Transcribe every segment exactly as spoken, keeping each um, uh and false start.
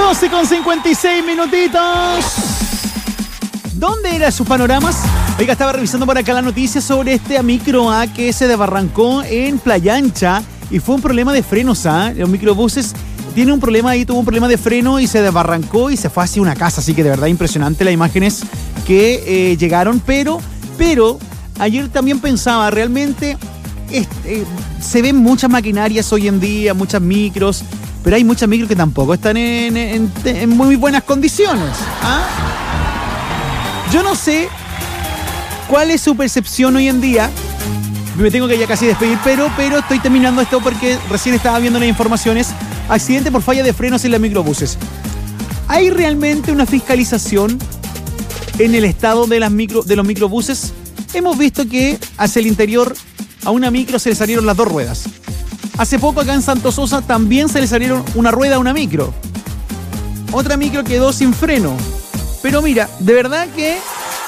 doce con cincuenta y seis minutitos. ¿Dónde eran sus panoramas? Oiga, estaba revisando por acá la noticia sobre este micro A que se desbarrancó en Playa Ancha y fue un problema de frenos. ¿ah? Los microbuses tienen un problema ahí, tuvo un problema de freno y se desbarrancó y se fue hacia una casa. Así que de verdad impresionante las imágenes que eh, llegaron. Pero, pero ayer también pensaba, realmente este, eh, se ven muchas maquinarias hoy en día, muchas micros, pero hay muchas micros que tampoco están en, en, en muy buenas condiciones. ¿ah? Yo no sé cuál es su percepción hoy en día. Me tengo que ya casi despedir, pero, pero estoy terminando esto porque recién estaba viendo las informaciones. Accidente por falla de frenos en los microbuses. ¿Hay realmente una fiscalización en el estado de, las micro, de los microbuses? Hemos visto que hacia el interior a una micro se le salieron las dos ruedas. Hace poco acá en Santo Sosa también se le salieron una rueda a una micro. Otra micro quedó sin freno. Pero mira, de verdad que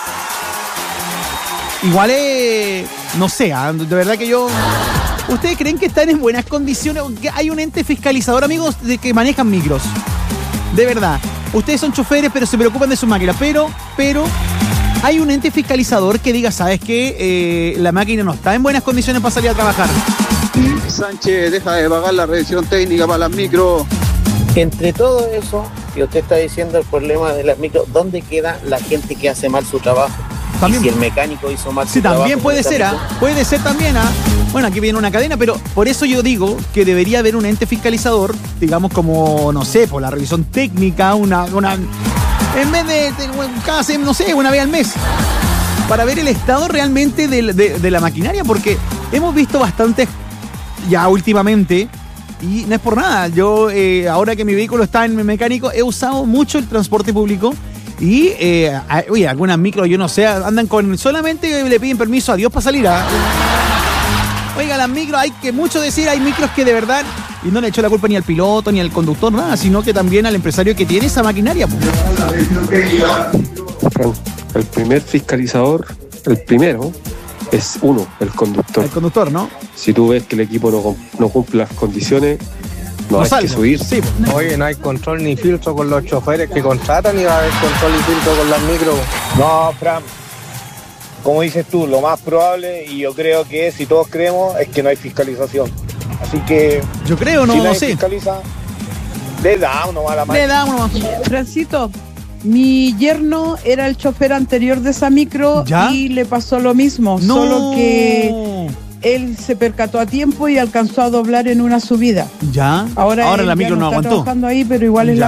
igual es, no sé, de verdad que yo... ¿Ustedes creen que están en buenas condiciones? Hay un ente fiscalizador, amigos, de que manejan micros. De verdad. Ustedes son choferes, pero se preocupan de su máquina. Pero, pero, hay un ente fiscalizador que diga, ¿sabes qué? Eh, la máquina no está en buenas condiciones para salir a trabajar. Sánchez, deja de pagar la revisión técnica para las micros. Entre todo eso que usted está diciendo, el problema de las micros, ¿dónde queda la gente que hace mal su trabajo? También. Y si el mecánico hizo mal su sí, trabajo... Sí, también puede ser, ¿ah? ¿eh? Puede ser también, ¿ah? ¿eh? Bueno, aquí viene una cadena, pero por eso yo digo que debería haber un ente fiscalizador, digamos como, no sé, por la revisión técnica, una... una en vez de, de cada, no sé, una vez al mes, para ver el estado realmente de, de, de la maquinaria, porque hemos visto bastantes ya últimamente... Y no es por nada, yo eh, ahora que mi vehículo está en mecánico he usado mucho el transporte público y, eh, oye, algunas micros, yo no sé, andan con, solamente le piden permiso a Dios para salir. ¿ah? Oiga, las micros, hay que mucho decir, hay micros que de verdad, y no le echo la culpa ni al piloto, ni al conductor, nada, sino que también al empresario que tiene esa maquinaria. El primer fiscalizador, el primero, es uno, el conductor. El conductor, ¿no? Si tú ves que el equipo no, no cumple las condiciones, no, no hay salgo. que subir. Sí. Oye, no hay control ni filtro con los choferes que contratan y va a haber control y filtro con las micros. No, Fran, como dices tú, lo más probable, y yo creo que si todos creemos, es que no hay fiscalización. Así que... Yo creo, no, si no sé. fiscaliza, le da uno más a la máquina. Le da uno más. Francito, mi yerno era el chofer anterior de esa micro. ¿Ya? Y le pasó lo mismo, no. Solo que él se percató a tiempo y alcanzó a doblar en una subida. ¿Ya? Ahora, Ahora la micro no, no está aguantó. trabajando ahí, pero igual es ya.